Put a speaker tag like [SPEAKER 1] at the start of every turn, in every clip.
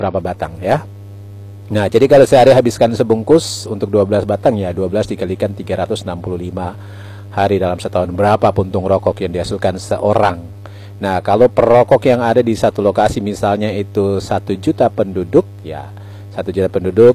[SPEAKER 1] berapa batang ya. Nah, jadi kalau sehari habiskan sebungkus untuk 12 batang ya 12 dikalikan 365 hari dalam setahun, berapa puntung rokok yang dihasilkan seorang. Nah, kalau perokok yang ada di satu lokasi misalnya itu 1 juta penduduk ya, 1 juta penduduk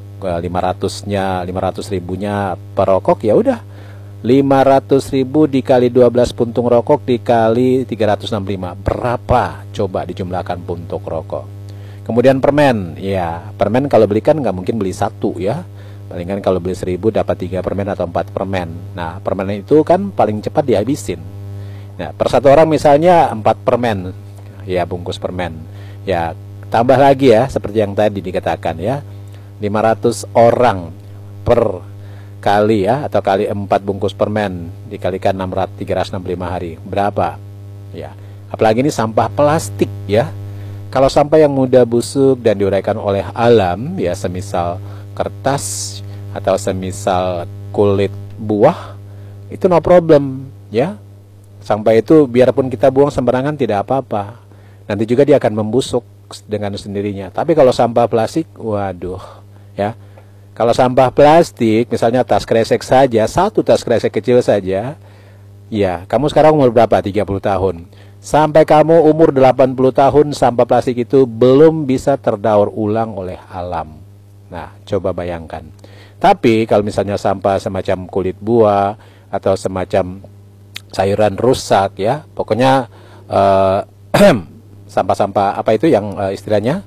[SPEAKER 1] 500 ribunya perokok, ya udah 500 ribu dikali 12 puntung rokok dikali 365, berapa coba dijumlahkan puntung rokok. Kemudian permen, ya permen kalau beli kan nggak mungkin beli satu ya, palingan kalau beli 1000 dapat 3 permen atau 4 permen. Nah permen itu kan paling cepat dihabisin. Nah per satu orang misalnya 4 permen, ya bungkus permen. Ya tambah lagi ya seperti yang tadi dikatakan ya, 500 orang per kali ya, atau kali 4 bungkus permen dikalikan 365 hari, berapa ya. Apalagi ini sampah plastik ya. Kalau sampah yang mudah busuk dan diuraikan oleh alam ya, semisal kertas atau semisal kulit buah, itu no problem ya. Sampah itu biarpun kita buang sembarangan tidak apa-apa, nanti juga dia akan membusuk dengan sendirinya. Tapi kalau sampah plastik, waduh ya. Kalau sampah plastik misalnya tas kresek saja, satu tas kresek kecil saja, ya kamu sekarang umur berapa? 30 tahun. Sampai kamu umur 80 tahun sampah plastik itu belum bisa terdaur ulang oleh alam. Nah, coba bayangkan. Tapi kalau misalnya sampah semacam kulit buah atau semacam sayuran rusak ya, pokoknya sampah-sampah apa itu yang istilahnya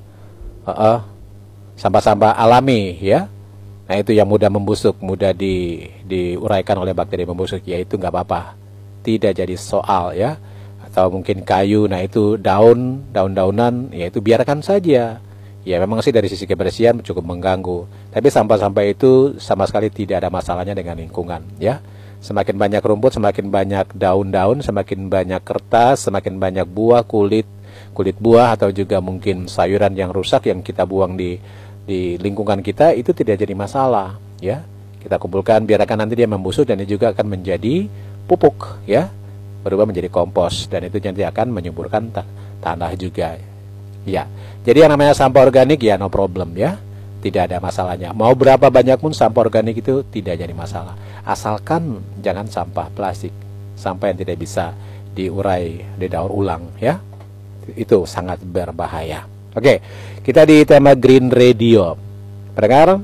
[SPEAKER 1] sampah-sampah alami ya. Nah itu yang mudah membusuk, mudah diuraikan oleh bakteri membusuk, ya itu nggak apa-apa, tidak jadi soal ya. Atau mungkin kayu, nah itu daun-daunan, ya itu biarkan saja. Ya memang sih dari sisi kebersihan cukup mengganggu, tapi sampah-sampah itu sama sekali tidak ada masalahnya dengan lingkungan ya. Semakin banyak rumput, semakin banyak daun-daun, semakin banyak kertas, semakin banyak buah, kulit buah atau juga mungkin sayuran yang rusak yang kita buang di lingkungan kita, itu tidak jadi masalah ya. Kita kumpulkan, biarkan nanti dia membusuk dan dia juga akan menjadi pupuk ya, berubah menjadi kompos, dan itu nanti akan menyuburkan tanah juga ya. Jadi yang namanya sampah organik ya no problem ya, tidak ada masalahnya. Mau berapa banyak pun sampah organik itu tidak jadi masalah, asalkan jangan sampah plastik, sampah yang tidak bisa diurai, didaur ulang ya, itu sangat berbahaya. Oke, kita di tema Green Radio. Pendengar,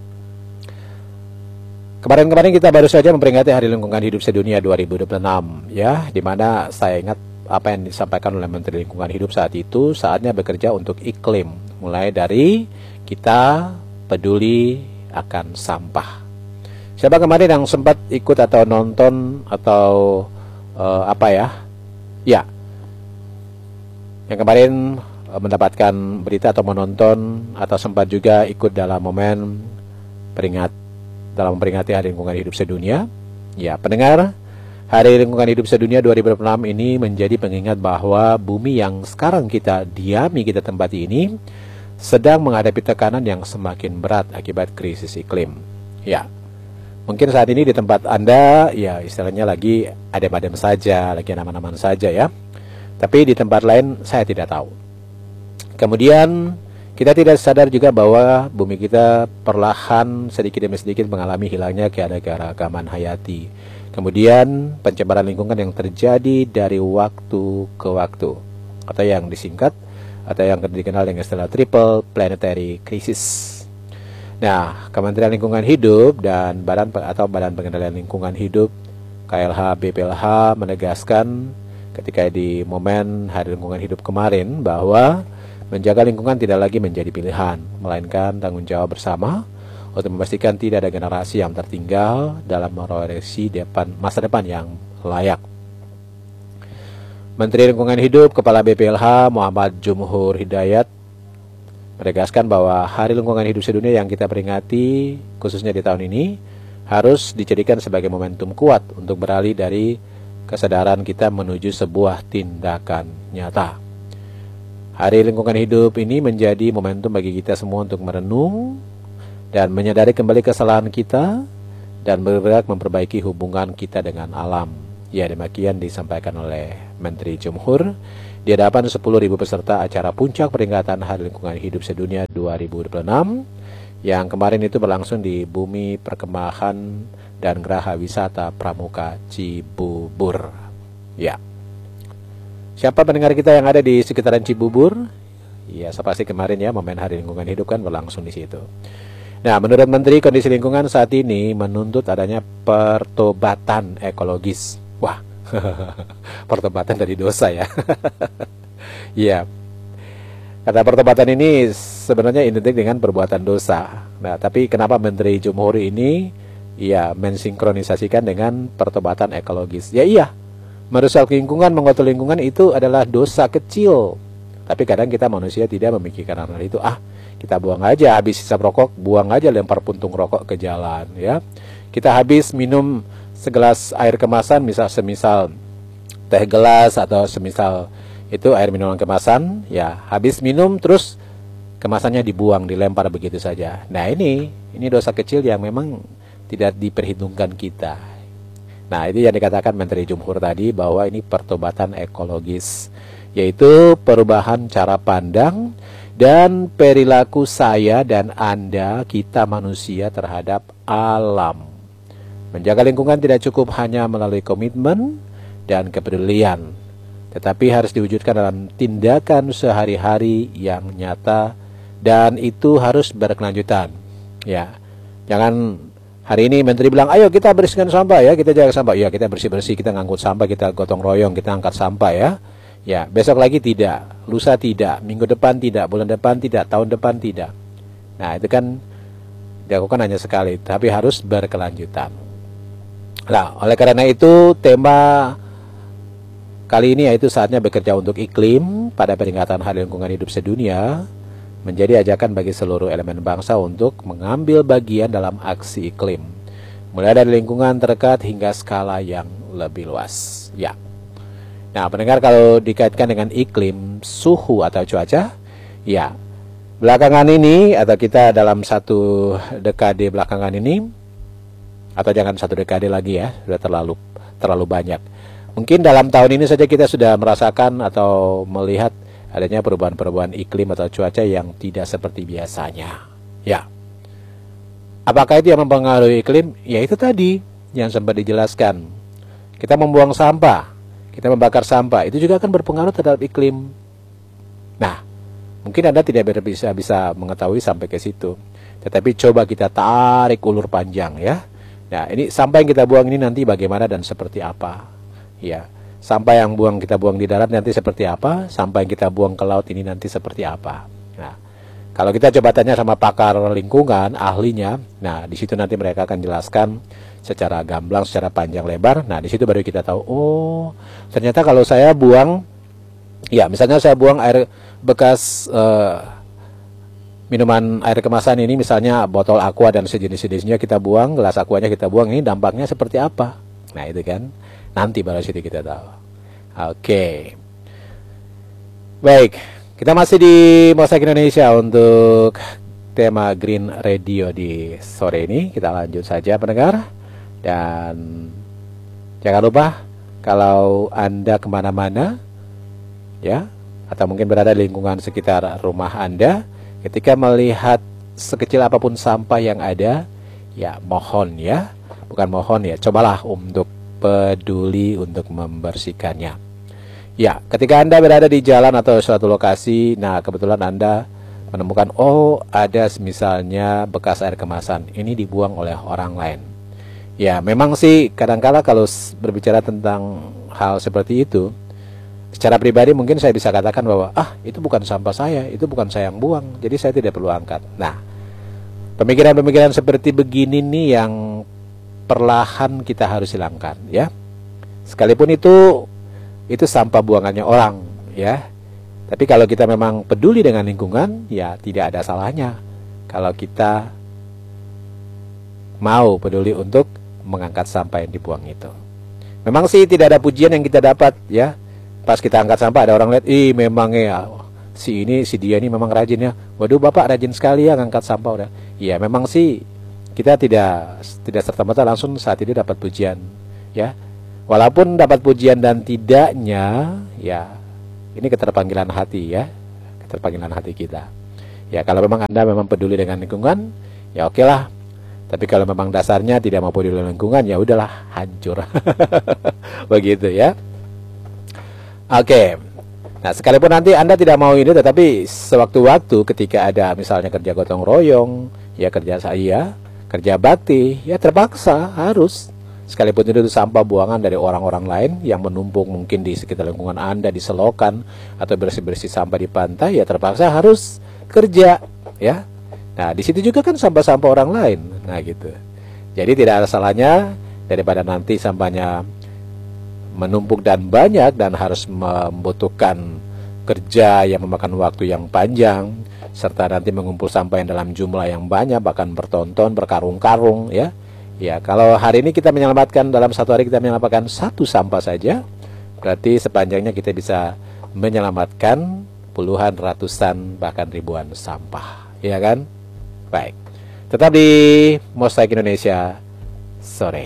[SPEAKER 1] kemarin kita baru saja memperingati Hari Lingkungan Hidup Sedunia 2026 ya, dimana saya ingat apa yang disampaikan oleh Menteri Lingkungan Hidup saat itu, saatnya bekerja untuk iklim, mulai dari kita peduli akan sampah. Siapa kemarin yang sempat ikut atau nonton atau apa ya? Ya, yang kemarin mendapatkan berita atau menonton atau sempat juga ikut dalam momen memperingati Hari Lingkungan Hidup Sedunia. Ya, pendengar, Hari Lingkungan Hidup Sedunia 2026 ini menjadi pengingat bahwa bumi yang sekarang kita diami, kita tempati ini sedang menghadapi tekanan yang semakin berat akibat krisis iklim. Ya, mungkin saat ini di tempat Anda ya istilahnya lagi adem-adem saja, lagi aman-aman saja ya. Tapi di tempat lain saya tidak tahu. Kemudian kita tidak sadar juga bahwa bumi kita perlahan sedikit demi sedikit mengalami hilangnya keanekaragaman hayati. Kemudian pencemaran lingkungan yang terjadi dari waktu ke waktu, atau yang disingkat atau yang dikenal dengan istilah triple planetary crisis. Nah, Kementerian Lingkungan Hidup dan Badan Pengendalian Lingkungan Hidup KLH BPLH menegaskan ketika di momen Hari Lingkungan Hidup kemarin bahwa menjaga lingkungan tidak lagi menjadi pilihan, melainkan tanggung jawab bersama untuk memastikan tidak ada generasi yang tertinggal dalam meroreksi masa depan yang layak. Menteri Lingkungan Hidup Kepala BPLH Muhammad Jumhur Hidayat menegaskan bahwa Hari Lingkungan Hidup Sedunia yang kita peringati khususnya di tahun ini harus dijadikan sebagai momentum kuat untuk beralih dari kesadaran kita menuju sebuah tindakan nyata. Hari Lingkungan Hidup ini menjadi momentum bagi kita semua untuk merenung dan menyadari kembali kesalahan kita dan bergerak memperbaiki hubungan kita dengan alam. Ya, demikian disampaikan oleh Menteri Jumhur di hadapan 10.000 peserta acara puncak peringatan Hari Lingkungan Hidup Sedunia 2026 yang kemarin itu berlangsung di Bumi Perkemahan dan Geraha Wisata Pramuka Cibubur. Ya. Siapa pendengar kita yang ada di sekitaran Cibubur? Ya, seperti kemarin ya, momen Hari Lingkungan Hidup kan berlangsung di situ. Nah, menurut Menteri Kondisi Lingkungan saat ini menuntut adanya pertobatan ekologis. Wah, pertobatan dari dosa ya. Iya. Kata pertobatan ini sebenarnya identik dengan perbuatan dosa. Nah, tapi kenapa Menteri Jumhur ini ya mensinkronisasikan dengan pertobatan ekologis? Ya iya, merusak lingkungan, mengotor lingkungan itu adalah dosa kecil. Tapi kadang kita manusia tidak memikirkan hal itu. Kita buang aja, habis sisa rokok, buang aja, lempar puntung rokok ke jalan ya. Kita habis minum segelas air kemasan, semisal teh gelas atau semisal itu air minuman kemasan, ya habis minum terus kemasannya dibuang, dilempar begitu saja. Nah ini dosa kecil yang memang tidak diperhitungkan kita. Nah itu yang dikatakan Menteri Jumhur tadi, bahwa ini pertobatan ekologis, yaitu perubahan cara pandang dan perilaku saya dan Anda, kita manusia, terhadap alam. Menjaga lingkungan tidak cukup hanya melalui komitmen dan kepedulian, tetapi harus diwujudkan dalam tindakan sehari-hari yang nyata, dan itu harus berkelanjutan. Ya, jangan hari ini Menteri bilang, ayo kita bersihkan sampah ya, kita jaga sampah. Ya, kita bersih-bersih, kita ngangkut sampah, kita gotong royong, kita angkat sampah ya. Ya, besok lagi tidak, lusa tidak, minggu depan tidak, bulan depan tidak, tahun depan tidak. Nah, itu kan dilakukan hanya sekali, tapi harus berkelanjutan. Nah, oleh karena itu tema kali ini yaitu saatnya bekerja untuk iklim pada peringatan Hari Lingkungan Hidup Sedunia menjadi ajakan bagi seluruh elemen bangsa untuk mengambil bagian dalam aksi iklim, mulai dari lingkungan terdekat hingga skala yang lebih luas. Ya. Nah, pendengar, kalau dikaitkan dengan iklim, suhu atau cuaca, ya, belakangan ini atau kita dalam satu dekade belakangan ini, atau jangan satu dekade lagi ya, sudah terlalu banyak. Mungkin dalam tahun ini saja kita sudah merasakan atau melihat adanya perubahan-perubahan iklim atau cuaca yang tidak seperti biasanya. Ya, apakah itu yang mempengaruhi iklim? Ya itu tadi yang sempat dijelaskan. Kita membuang sampah, kita membakar sampah, itu juga akan berpengaruh terhadap iklim. Nah, mungkin Anda tidak bisa mengetahui sampai ke situ, tetapi coba kita tarik ulur panjang ya. Nah, ini sampah yang kita buang ini nanti bagaimana dan seperti apa? Ya, sampah yang kita buang di darat nanti seperti apa? Sampah yang kita buang ke laut ini nanti seperti apa? Nah, kalau kita coba tanya sama pakar lingkungan, ahlinya, nah di situ nanti mereka akan jelaskan secara gamblang, secara panjang lebar. Nah, di situ baru kita tahu, oh, ternyata kalau saya buang, ya misalnya saya buang air bekas minuman air kemasan ini, misalnya botol aqua dan sejenis-jenisnya kita buang, gelas aquanya kita buang, ini dampaknya seperti apa? Nah, itu kan nanti baru situ kita tahu. Oke. Baik, kita masih di Mosaic Indonesia untuk tema Green Radio di sore ini. Kita lanjut saja pendengar. Dan jangan lupa, kalau Anda kemana-mana ya, atau mungkin berada di lingkungan sekitar rumah Anda, ketika melihat sekecil apapun sampah yang ada, ya mohon ya, bukan mohon ya, cobalah untuk peduli untuk membersihkannya. Ya, ketika Anda berada di jalan atau suatu lokasi, nah kebetulan Anda menemukan, oh ada misalnya bekas air kemasan, ini dibuang oleh orang lain. Ya, memang sih kadang-kala kalau berbicara tentang hal seperti itu, secara pribadi mungkin saya bisa katakan bahwa itu bukan sampah saya, itu bukan saya yang buang, jadi saya tidak perlu angkat. Nah, pemikiran-pemikiran seperti begini nih yang perlahan kita harus hilangkan ya. Sekalipun itu sampah buangannya orang ya. Tapi kalau kita memang peduli dengan lingkungan, ya tidak ada salahnya kalau kita mau peduli untuk mengangkat sampah yang dibuang itu. Memang sih tidak ada pujian yang kita dapat ya. Pas kita angkat sampah ada orang lihat, memang ya si dia ini memang rajin ya. Waduh, Bapak rajin sekali ya ngangkat sampah udah. Iya, memang sih kita tidak serta-merta langsung saat itu dapat pujian ya. Walaupun dapat pujian dan tidaknya ya, Ini keterpanggilan hati ya, keterpanggilan hati kita. Ya kalau memang Anda memang peduli dengan lingkungan, ya oke lah. Tapi kalau memang dasarnya tidak mau peduli dengan lingkungan, ya udahlah, hancur. Begitu ya. Oke. Nah, sekalipun nanti Anda tidak mau ini, tetapi sewaktu-waktu ketika ada misalnya kerja gotong royong, ya kerja saya, kerja bakti, ya terpaksa harus. Sekalipun itu sampah buangan dari orang-orang lain yang menumpuk mungkin di sekitar lingkungan Anda, di selokan, atau bersih-bersih sampah di pantai, ya terpaksa harus kerja, ya. Nah, di situ juga kan sampah-sampah orang lain. Nah, gitu. Jadi tidak ada salahnya daripada nanti sampahnya menumpuk dan banyak dan harus membutuhkan kerja yang memakan waktu yang panjang, serta nanti mengumpul sampah yang dalam jumlah yang banyak, bahkan bertonton, berkarung-karung, ya. Ya, kalau hari ini kita menyelamatkan, dalam satu hari kita menyelamatkan satu sampah saja, berarti sepanjangnya kita bisa menyelamatkan puluhan, ratusan, bahkan ribuan sampah, ya kan? Baik, tetap di Mosaik Indonesia sore.